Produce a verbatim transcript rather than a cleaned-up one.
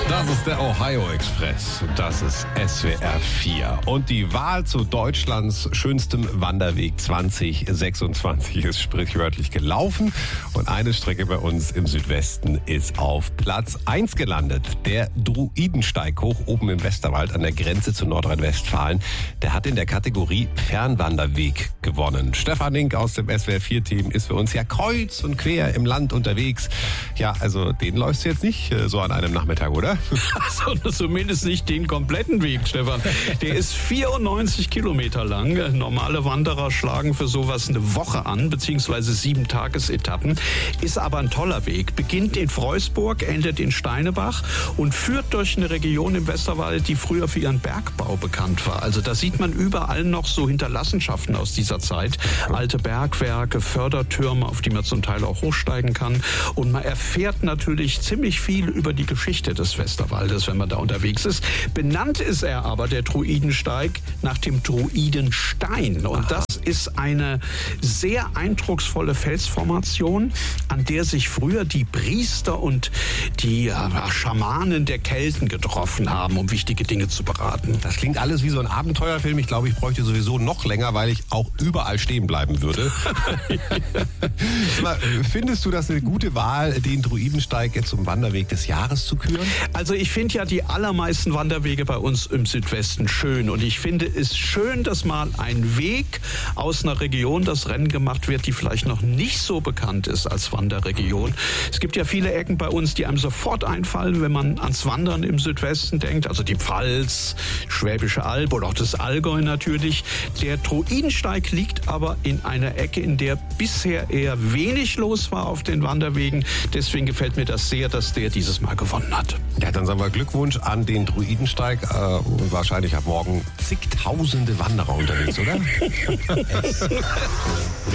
Das ist der Ohio Express. Das ist S W R vier. Und die Wahl zu Deutschlands schönstem Wanderweg zwanzig sechsundzwanzig ist sprichwörtlich gelaufen. Und eine Strecke bei uns im Südwesten ist auf Platz eins gelandet. Der Druidensteig hoch oben im Westerwald an der Grenze zu Nordrhein-Westfalen. Der hat in der Kategorie Fernwanderweg gewonnen. Stefan Link aus dem S W R vier Team ist für uns ja kreuz und quer im Land unterwegs. Ja, also den läufst du jetzt nicht so an einem Nachmittag, oder? Also zumindest nicht den kompletten Weg, Stefan. Der ist vierundneunzig Kilometer lang. Normale Wanderer schlagen für sowas eine Woche an, beziehungsweise sieben Tagesetappen. Ist aber ein toller Weg. Beginnt in Freusburg, endet in Steinebach und führt durch eine Region im Westerwald, die früher für ihren Bergbau bekannt war. Also da sieht man überall noch so Hinterlassenschaften aus dieser Zeit. Alte Bergwerke, Fördertürme, auf die man zum Teil auch hochsteigen kann. Und man erfährt natürlich ziemlich viel über die Geschichte des Westerwaldes, wenn man da unterwegs ist. Benannt ist er aber, der Druidensteig, nach dem Druidenstein. Und das ist eine sehr eindrucksvolle Felsformation, an der sich früher die Priester und die ja, Schamanen der Kelten getroffen haben, um wichtige Dinge zu beraten. Das klingt alles wie so ein Abenteuerfilm. Ich glaube, ich bräuchte sowieso noch länger, weil ich auch überall stehen bleiben würde. Mal, findest du das eine gute Wahl, den Druidensteig jetzt zum Wanderweg des Jahres zu küren? Also ich finde ja die allermeisten Wanderwege bei uns im Südwesten schön. Und ich finde es schön, dass mal ein Weg aus einer Region das Rennen gemacht wird, die vielleicht noch nicht so bekannt ist als Wanderregion. Es gibt ja viele Ecken bei uns, die einem sofort einfallen, wenn man ans Wandern im Südwesten denkt. Also die Pfalz, Schwäbische Alb oder auch das Allgäu natürlich. Der Druidensteig liegt aber in einer Ecke, in der bisher eher wenig los war auf den Wanderwegen. Deswegen gefällt mir das sehr, dass der dieses Mal gewonnen hat. Ja, dann sagen wir Glückwunsch an den Druidensteig. Äh, wahrscheinlich ab morgen zigtausende Wanderer unterwegs, oder?